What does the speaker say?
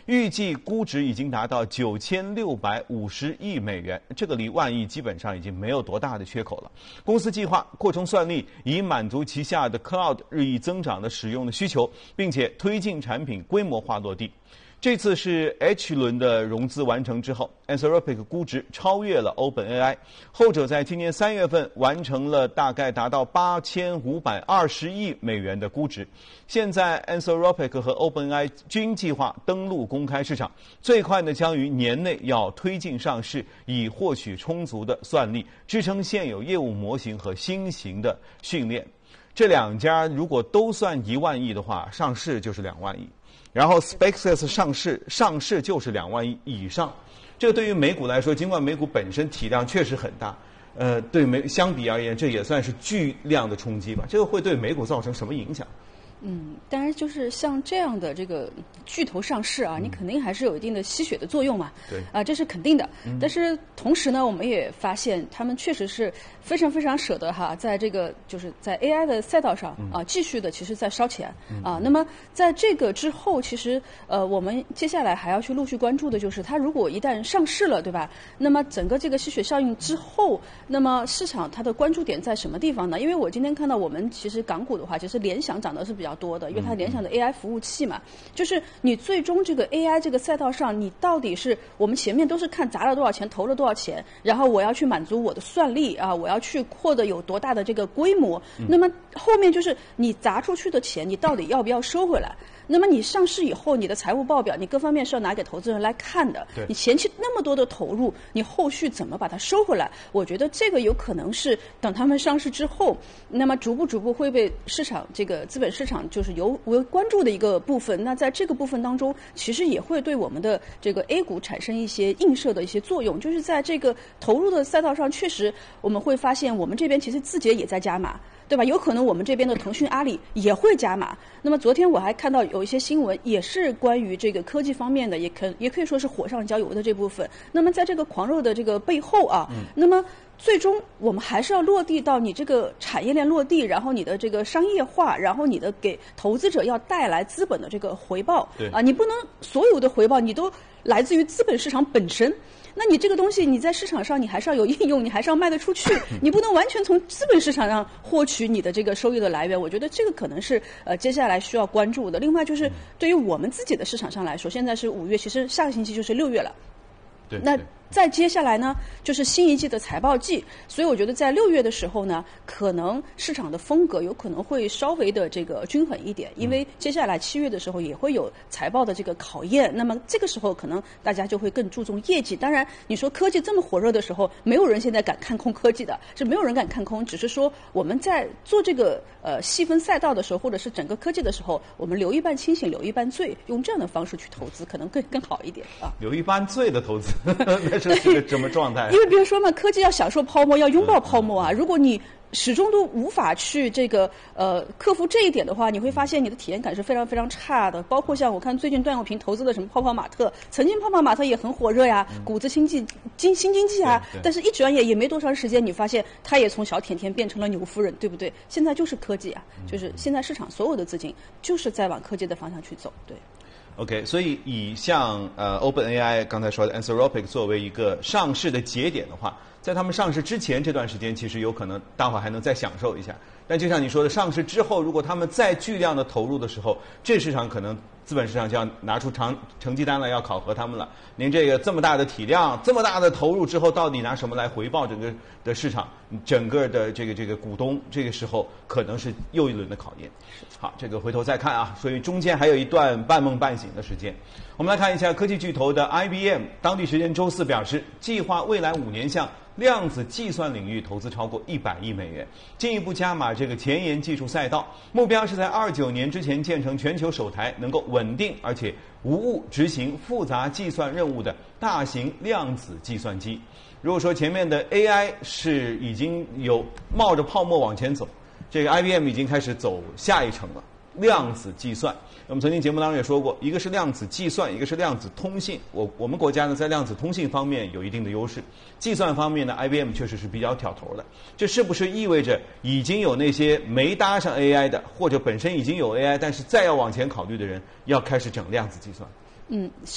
预计估值已经达到9650亿美元，这个离万亿基本上已经没有多大的缺口了。公司计划扩充算力，以满足旗下的 Cloud 日益增长的使用的需求，并且推进产品规模化落地。这次是 H 轮的融资完成之后 ，Anthropic 估值超越了 OpenAI， 后者在今年3月份完成了大概达到8520亿美元的估值。现在 Anthropic 和 OpenAI 均计划登陆公开市场，最快呢将于年内要推进上市，以获取充足的算力，支撑现有业务模型和新型的训练。这两家如果都算1万亿的话，上市就是2万亿。然后 SpaceX 上市就是2万亿以上，这个对于美股来说，尽管美股本身体量确实很大，对相比而言，这也算是巨量的冲击吧。这个会对美股造成什么影响？ 当然就是像这样的这个巨头上市啊，你肯定还是有一定的吸血的作用嘛。 对这是肯定的。但是同时呢，我们也发现他们确实是非常非常舍得在这个就是在 AI 的赛道上继续的其实在烧钱那么在这个之后，其实我们接下来还要去陆续关注的就是它如果一旦上市了，对吧？那么整个这个吸血效应之后，那么市场它的关注点在什么地方呢？因为我今天看到我们其实港股的话，其实联想涨得是比较多的，因为它联想的 AI 服务器嘛，就是你最终这个 AI 这个赛道上，你到底是我们前面都是看砸了多少钱，投了多少钱，然后我要去满足我的算力我要去扩的有多大的这个规模，那么后面就是你砸出去的钱，你到底要不要收回来？那么你上市以后，你的财务报表，你各方面是要拿给投资人来看的。你前期那么多的投入，你后续怎么把它收回来？我觉得这个有可能是等他们上市之后，那么逐步会被市场这个资本市场就是尤为关注的一个部分。那在这个部分当中，其实也会对我们的这个 A 股产生一些映射的一些作用。就是在这个投入的赛道上，确实我们会发现，我们这边其实字节也在加码。对吧？有可能我们这边的腾讯、阿里也会加码。那么昨天我还看到有一些新闻，也是关于这个科技方面的，也可以说是火上浇油的这部分。那么在这个狂热的这个背后那么最终我们还是要落地到你这个产业链落地，然后你的这个商业化，然后你的给投资者要带来资本的这个回报。你不能所有的回报你都来自于资本市场本身。那你这个东西你在市场上你还是要有应用，你还是要卖得出去，你不能完全从资本市场上获取你的这个收益的来源。我觉得这个可能是接下来需要关注的。另外就是对于我们自己的市场上来说，现在是5月，其实下个星期就是6月了。那再接下来呢，就是新一季的财报季，所以我觉得在6月的时候呢，可能市场的风格有可能会稍微的这个均衡一点，因为接下来7月的时候也会有财报的这个考验，那么这个时候可能大家就会更注重业绩。当然，你说科技这么火热的时候，没有人现在敢看空科技的，是没有人敢看空，只是说我们在做这个细分赛道的时候，或者是整个科技的时候，我们留一半清醒，留一半醉，用这样的方式去投资，可能更好一点留一半醉的投资。这是个什么状态？ 因为比如说嘛，科技要享受泡沫，要拥抱泡沫如果你始终都无法去这个克服这一点的话，你会发现你的体验感是非常非常差的。包括像我看最近段永平投资的什么泡泡玛特，曾经泡泡玛特也很火热呀，谷子新经济但是一转眼也没多长时间，你发现它也从小甜甜变成了牛夫人，对不对？现在就是科技就是现在市场所有的资金就是在往科技的方向去走，对。 OK， 所以以像OpenAI 刚才说的 Anthropic 作为一个上市的节点的话，在他们上市之前这段时间，其实有可能大伙还能再享受一下。但就像你说的，上市之后，如果他们再巨量的投入的时候，这市场可能资本市场就要拿出成绩单来，要考核他们了。您这么大的体量，这么大的投入之后，到底拿什么来回报整个的市场，整个的这个股东？这个时候可能是又一轮的考验。好，这个回头再看所以中间还有一段半梦半醒的时间。我们来看一下科技巨头的 IBM， 当地时间周四表示，计划未来5年向量子计算领域投资超过100亿美元，进一步加码这个前沿技术赛道，目标是在29年之前建成全球首台能够稳定而且无误执行复杂计算任务的大型量子计算机。如果说前面的 AI 是已经有冒着泡沫往前走，这个 IBM 已经开始走下一程了，量子计算。我们曾经节目当中也说过，一个是量子计算，一个是量子通信。我们国家呢在量子通信方面有一定的优势，计算方面呢 IBM 确实是比较挑头的。这是不是意味着已经有那些没搭上 AI 的，或者本身已经有 AI 但是再要往前考虑的人，要开始整量子计算？